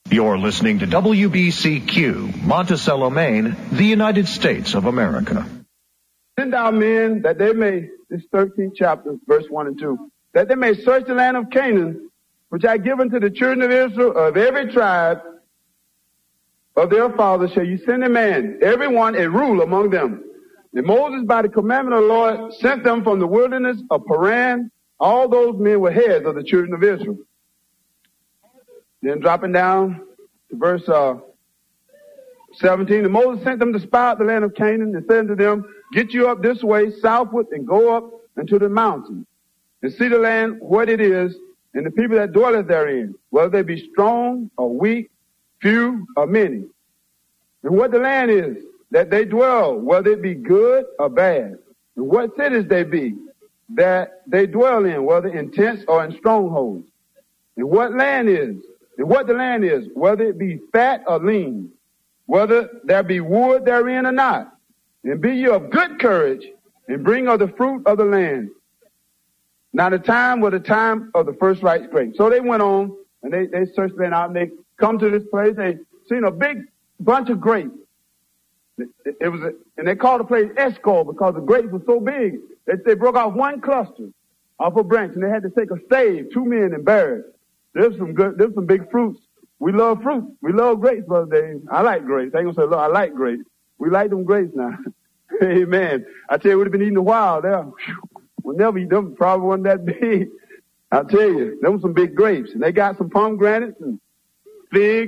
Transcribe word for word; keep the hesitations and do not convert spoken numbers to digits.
You're listening to W B C Q, Monticello, Maine, the United States of America. Send out men that they may, this thirteenth chapter, verse one and two, that they may search the land of Canaan, which I give unto the children of Israel, of every tribe of their fathers shall you send a man, every one a rule among them. And Moses, by the commandment of the Lord, sent them from the wilderness of Paran. All those men were heads of the children of Israel. Then dropping down to verse uh, seventeen, and Moses sent them to spy out the land of Canaan and said unto them, get you up this way southward and go up into the mountains and see the land, what it is, and the people that dwelleth therein, whether they be strong or weak, few or many. And what the land is that they dwell, whether it be good or bad. And what cities they be that they dwell in, whether in tents or in strongholds. And what land is, and what the land is, whether it be fat or lean, whether there be wood therein or not. And be ye of good courage, and bring of the fruit of the land. Now the time was the time of the first ripe grapes. So they went on, and they, they searched the land out, and they come to this place, they seen a big bunch of grapes. It, it, it was, a, and they called the place Eshcol because the grapes were so big that they broke off one cluster off a branch, and they had to take a stave, two men, and bury it. There's some good, there's some big fruits. We love fruit. We love grapes, Brother Dave. I like grapes. I ain't gonna say, look, I like grapes. We like them grapes now. Amen. I tell you, we'd have been eating a while there. We'll never eat them. Probably wasn't that big. I tell you, them were some big grapes. And they got some pomegranates and figs.